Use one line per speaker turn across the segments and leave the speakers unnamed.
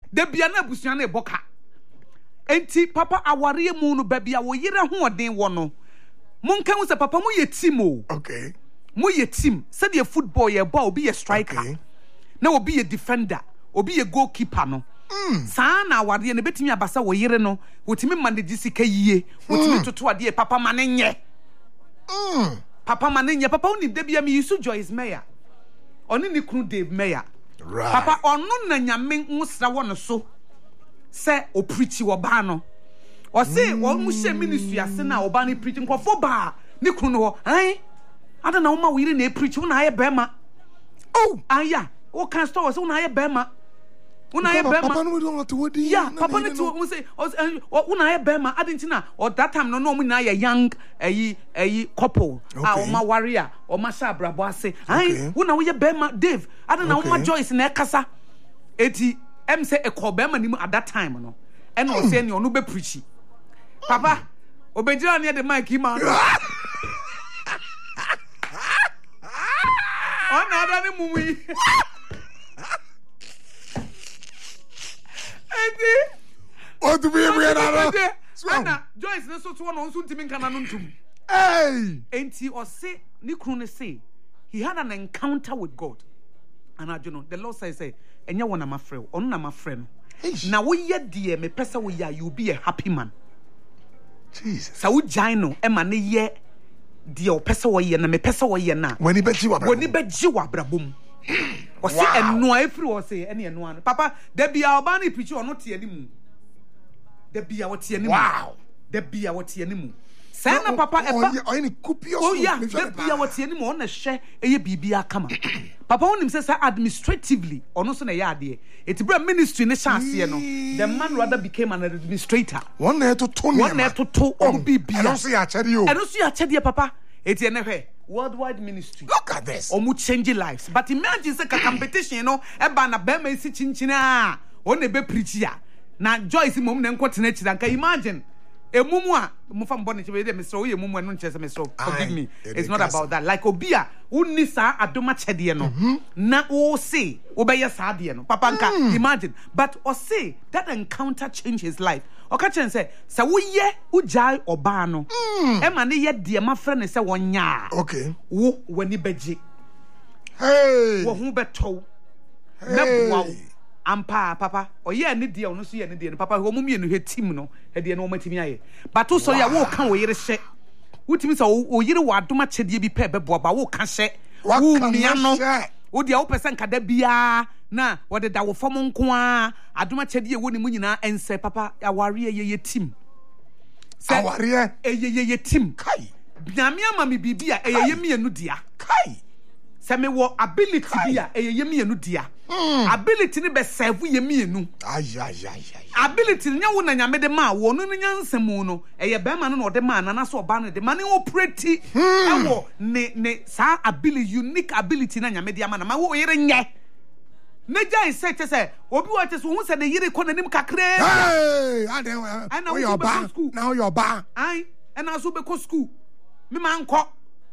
de bia na abusua na eboka enti papa aware mu no ba bia wo yire ho oden wo no monka hu se papa mu ye team o
okay
mu ye team se de football ye ball obi ye striker
okay.
na obi ye defender obi ye goalkeeper no saa na aware ne betimi abasa wo yire no wotimi manage sika yie wotimi toto ade papa manenye papa manenye papa oni de bia me Yusu Joyce Meyer oni ni kunu Dave Meyer
right
papa onu na nyame nwusra wo no so se o preach wo ba no o se wo mu she ministry ase na o ba ni preach nkofo ba ni kunu no ada na wo ma wo yire na preach wo na aye bema oh aya wo kan store wo na aye bema una ye bema
papa no we don't to wodi
yeah papa no to we say una ye bema adentina or that time no mu na ye young couple o ma warrior o ma sha brabo ase una we ye bema Dave adena wo ma Joyce na ekasa eti em say e ko bema nimu at that time no e no say ne onu be preach papa obejira ne the mic ma no ona ada ni mumu yi
what to be we na
ana Joyce ne so to no nso ntimi nkana no ntum enti o se ni kru ne say he had an encounter with God and I know the Lord says enya wona mafrɛ ono na mafrɛ no na wo ye de me pesa wo ya you be a happy man
Jesus
sa wo gyan no e ma ne ye de o pesa wo ye na me pesa wo ye na
woni beji wa
brabom o se eno afiri o se ene eno an papa da bia oba na preach ono te animu da bia wo te animu
wow
da bia wo te animu say na papa eba
o ni kupios
oh yeah da bia wo te animu ono hwe eye bibia kama papa wonim say administratively ono so na ye ade etibra ministry ne chance no the man rather became an administrator
one na to
bibia
eno so ya
chede papa eti ene hwe worldwide ministry
look at this
omu change lives but imagine say competition no eba na be ma isi chinchina o na be preach ya na Joyce mom na nkotena chira nka imagine emumu a mufa mbone chebe de mesro ye mumu eno nchese mesro forgive me it's not about that like obia unni sa adoma chede no na o say obeye sa de no papa nka imagine but o say that encounter changed his life o ka chen say wo ye ujai oba no e ma ne ye de ma frɛ ne say wonya
okay
wo wani beje wo hu beto mebwa ampa papa oye ne de ono so ye ne de papa wo mumie no he team no he de no matimi aye but so ya wo kan wo yire hye wutimi sa wo yire wo adoma chede bi pe beboa ba wo ka hye wo mia no wo de wo pesa nkada bia na wo de da wo fom nko a adoma chede wo ni mu nyina ense papa aware ye team
aware
ye team
kai
nyame ama me bibia ye mienu dia
kai
se me wo ability bia ye mienu dia ability ni be serve ye mienu ability nya wo na nyame de ma wo no nya nsemu no ye be ma no de ma na so oba no de ma ne operate ewo ne sa ability unique ability na nyame de ama na ma wo yere nye na jai say obi wa tese hu se ne yere ko nanim kakre
ana wo ba na wo ba
ai ana so be ko school me man ko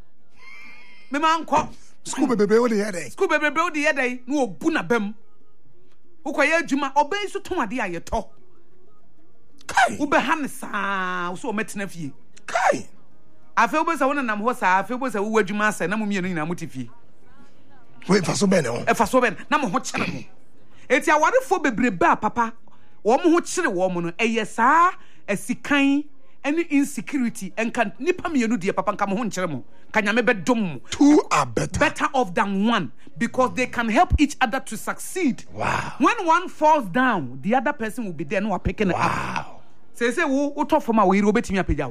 school bebe wo de yede
no obu na bam ukoye adwuma obey so ton ade ayeto
kai
ube han saa so metena fie
kai
afi obe sa wona nam ho saa afi obe sa wo adwuma asa na mo mienu nyina motifie
we faso ben no
e faso ben na mo ho kyere mo eti awarefo bebrebe a papa wo mo ho kyere wo mo no eye saa asikan any insecurity and can nipa mienu de papa nka mo ho nkyere mo kanyame bedom
two are better
off than one because they can help each other to succeed.
Wow.
When one falls down, the other person will be there no picking it up. Say wo tough for ma wo yiri obetimi apeja wo.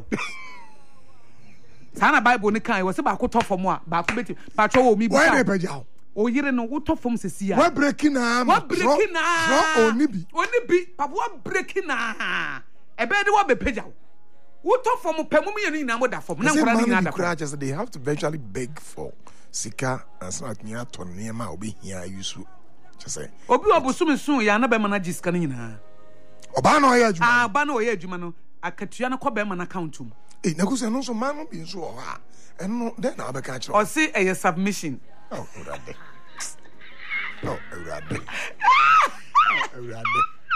Sana Bible ni kan wo se ba ko tough for mo a ba ko betimi pa cho wo mi bi.
Why apeja wo?
O yiri no wo tough for mo sesi a.
What breaking arm? Oni
bi. Papa what breaking arm? Ebe de wo be peja wo. What for mo pemu me na mo da for na nkora ni na da
just they have to eventually beg for sika and so at nya to niema obi hia yusu just say
obi obosum sun ya na be manage sika ni nyina
oba na oya adwuma
oba na oya adwuma no akatua na ko be man account um
na go say no so man no bi so o ha eno then na be ka kire
o say a submission
urade